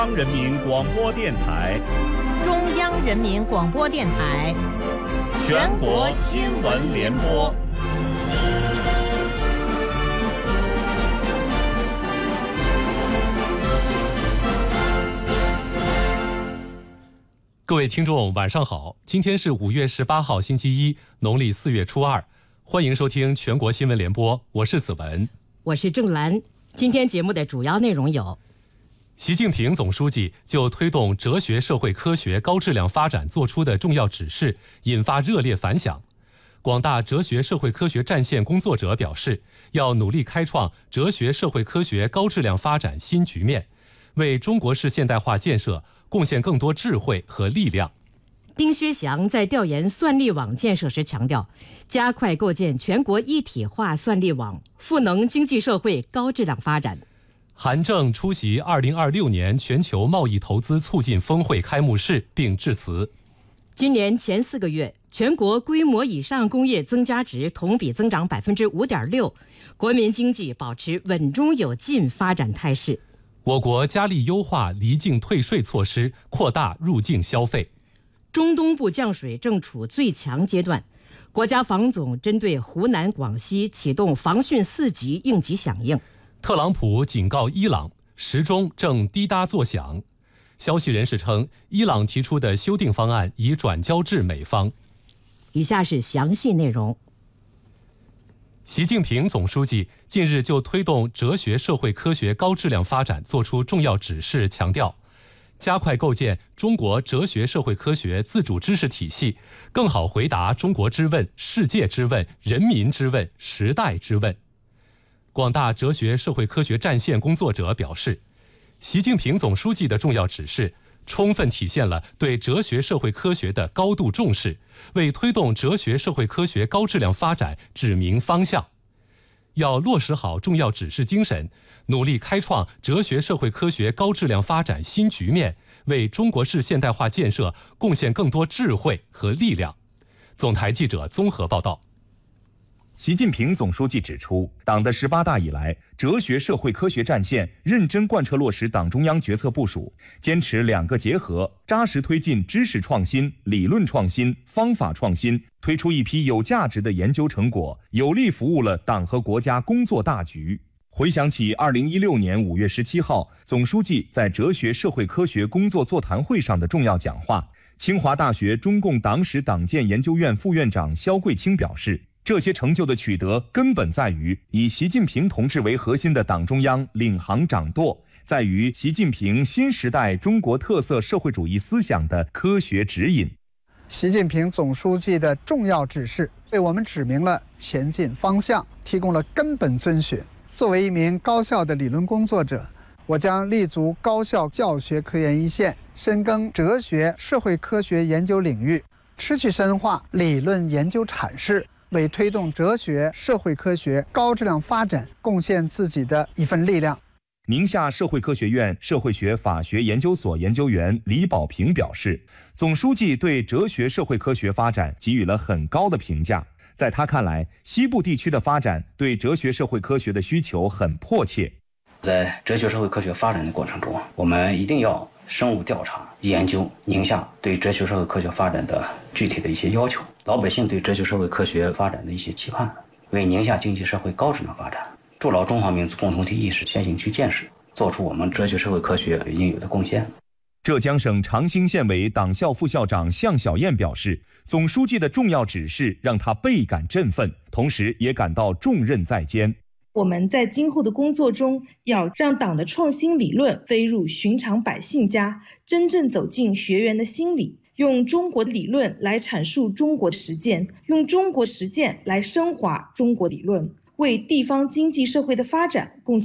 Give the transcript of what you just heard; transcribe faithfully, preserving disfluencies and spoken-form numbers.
中央人民广播电台、 中央人民广播电台全国新闻联播。 各位听众晚上好，今天是五月十八号星期一，农历四月初二，欢迎收听全国新闻联播，我是子文， 我是郑兰。今天节目的主要内容有： 习近平总书记就推动哲学社会科学高质量发展作出的重要指示引发热烈反响。广大哲学社会科学战线工作者表示，要努力开创哲学社会科学高质量发展新局面，为中国式现代化建设贡献更多智慧和力量。 丁薛祥在调研算力网建设时强调，加快构建全国一体化算力网，赋能经济社会高质量发展。 韩正出席二零二六年全球贸易投资促进峰会开幕式并致辞。 今年前四个月，全国规模以上工业增加值同比增长百分之五点六，国民经济保持稳中有进发展态势。 我国加力优化离境退税措施，扩大入境消费。 中东部降水正处最强阶段，国家防总针对湖南、广西启动防汛四级应急响应。 特朗普警告伊朗，时钟正滴答作响。消息人士称，伊朗提出的修订方案已转交至美方。 以下是详细内容。 习近平总书记近日就推动哲学社会科学高质量发展作出重要指示，强调加快构建中国哲学社会科学自主知识体系，更好回答中国之问、世界之问、人民之问、时代之问。广大哲学社会科学战线工作者表示，习近平总书记的重要指示充分体现了对哲学社会科学的高度重视，为推动哲学社会科学高质量发展指明方向。要落实好重要指示精神，努力开创哲学社会科学高质量发展新局面，为中国式现代化建设贡献更多智慧和力量。总台记者综合报道。 习近平总书记指出，党的十八大以来，哲学社会科学战线认真贯彻落实党中央决策部署，坚持两个结合，扎实推进知识创新、理论创新、方法创新，推出一批有价值的研究成果，有力服务了党和国家工作大局。回想起二零一六年五月十七号，总书记在哲学社会科学工作座谈会上的重要讲话，清华大学中共党史党建研究院副院长肖桂清表示，这些成就的取得根本在于以习近平同志为核心的党中央领航掌舵，在于习近平新时代中国特色社会主义思想的科学指引。 习近平总书记的重要指示为我们指明了前进方向，提供了根本遵循。作为一名高校的理论工作者，我将立足高校教学科研一线，深耕哲学社会科学研究领域，持续深化理论研究阐释，为推动哲学社会科学高质量发展贡献自己的一份力量。 宁夏社会科学院社会学法学研究所研究员李保平表示，总书记对哲学社会科学发展给予了很高的评价。在他看来，西部地区的发展对哲学社会科学的需求很迫切。 在哲学社会科学发展的过程中，我们一定要深入调查研究宁夏对哲学社会科学发展的具体的一些要求，老百姓对哲学社会科学发展的一些期盼，为宁夏经济社会高质量发展筑牢中华民族共同体意识先行区建设做出我们哲学社会科学应有的贡献。 浙江省长兴县委党校副校长向小燕表示，总书记的重要指示让他倍感振奋，同时也感到重任在肩。 我们在今后的工作中，要让党的创新理论飞入寻常百姓家，真正走进学员的心里，用中国的理论来阐述中国实践，用中国实践来升华中国理论，为地方经济社会的发展贡献